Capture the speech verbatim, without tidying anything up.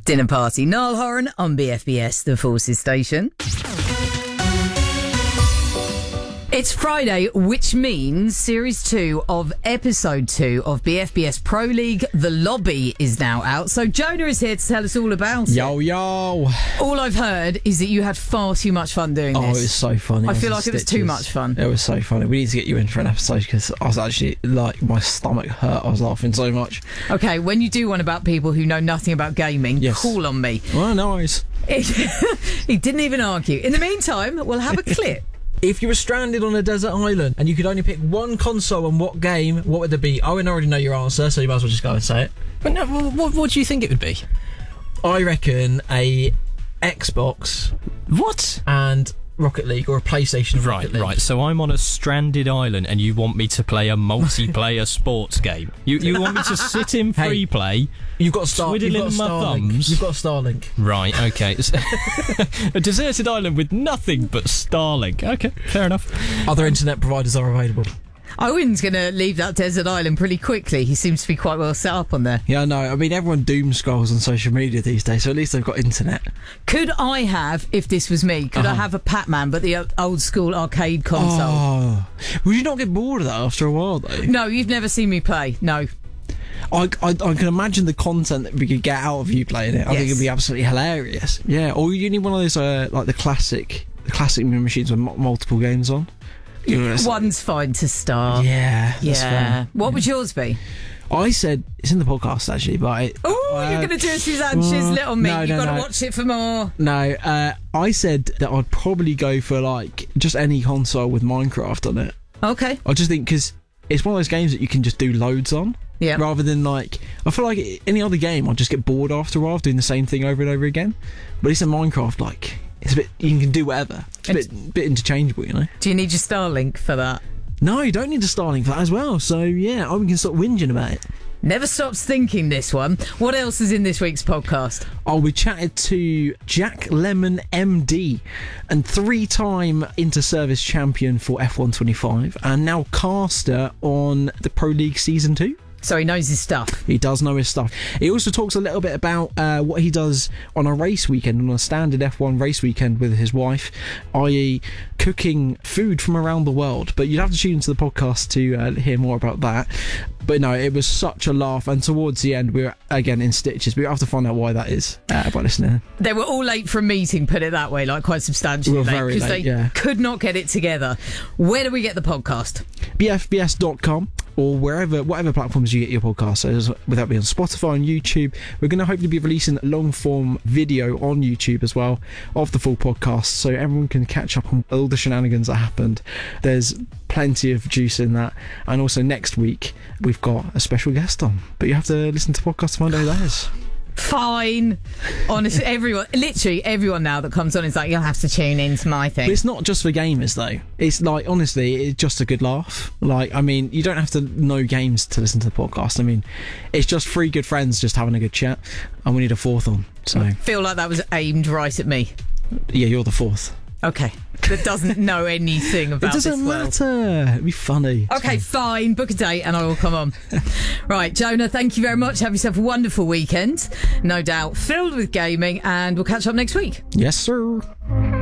Dinner Party. Niall Horan on B F B S, the Forces Station. It's Friday, which means Series two of Episode two of B F B S Pro League, The Lobby, is now out. So Jonah is here to tell us all about yo, it. Yo, yo. All I've heard is that you had far too much fun doing this. Oh, it was so funny. I I feel was like it was stitches. too much fun. It was so funny. We need to get you in for an episode because I was actually, like, my stomach hurt. I was laughing so much. Okay, when you do one about people who know nothing about gaming, yes. Call on me. Well, no worries. He didn't even argue. In the meantime, we'll have a clip. If you were stranded on a desert island and you could only pick one console and what game, what would it be? Owen already know your answer, so you might as well just go and say it. But no, what, what do you think it would be? I reckon a Xbox. What? And Rocket League, or a PlayStation Right, Rocket League. right. So I'm on a stranded island and you want me to play a multiplayer sports game. You you want me to sit in free Hey, play, You've got Star- twiddling you've got my Starlink. thumbs. You've got Starlink. Right, okay. A deserted island with nothing but Starlink. Okay, fair enough. Other internet providers are available. Owen's going to leave that desert island pretty quickly. He seems to be quite well set up on there. Yeah, no, I mean, everyone doom scrolls on social media these days, so at least they've got internet. Could I have, if this was me, could Uh-huh. I have a Pac-Man, but the old school arcade console? Oh. Would you not get bored of that after a while, though? No, you've never seen me play. No. I, I, I can imagine the content that we could get out of you playing it. I Yes. think it'd be absolutely hilarious. Yeah, or you need one of those, uh, like the classic, the classic machines with m- multiple games on. You know, it's like- One's fine to start. yeah, that's Yeah. fun. What would yours be? I said it's in the podcast actually, but I, Oh, uh, you're going to do a Suzanne well, Chislett on me. no, You've no, got to no. watch it for more. no. Uh, I said that I'd probably go for like just any console with Minecraft on it. Okay. I just think because it's one of those games that you can just do loads on. Yeah. Rather than like, I feel like any other game, I'll just get bored after a while of doing the same thing over and over again. But it's in Minecraft, like it's a bit, you can do whatever. It's a bit, bit interchangeable, you know. Do you need your Starlink for that? No, you don't need a Starlink for that as well. So yeah, I can stop whinging about it. Never stops thinking, this one. What else is in this week's podcast? Oh, we chatted to Jack Lemon M D, and three-time inter-service champion for F one twenty-five, and now caster on the Pro League Season two. So he knows his stuff. He does know his stuff. He also talks a little bit about uh, what he does on a race weekend, on a standard F one race weekend with his wife, that is cooking food from around the world. But you'd have to tune into the podcast to uh, hear more about that. But no, it was such a laugh, and towards the end we were again in stitches. We have to find out why that is uh, by listening. They were all late for a meeting, put it that way, like quite substantially We were late, very because late, they yeah. could not get it together. Where do we get the podcast? B F B S dot com or wherever, whatever platforms you get your podcast. So whether that be on Spotify, on YouTube, we're going to hopefully be releasing long form video on YouTube as well of the full podcast, so everyone can catch up on all the shenanigans that happened. There's plenty of juice in that, and also next week we've got a special guest on, but you have to listen to the podcast to find out who that is. Fine. Honestly, everyone, literally everyone now that comes on is like, you'll have to tune into my But thing. it's not just for gamers though. It's like, honestly, it's just a good laugh. Like, I mean, you don't have to know games to listen to the podcast. I mean, it's just three good friends just having a good chat, and we need a fourth on. So I feel like that was aimed right at me. yeah, you're the fourth. Okay. That doesn't know anything about It doesn't this world. matter. It'd be funny. Okay, fine. Book a date and I will come on. Right, Jonah, thank you very much. Have yourself a wonderful weekend. No doubt filled with gaming, and we'll catch up next week. Yes, sir.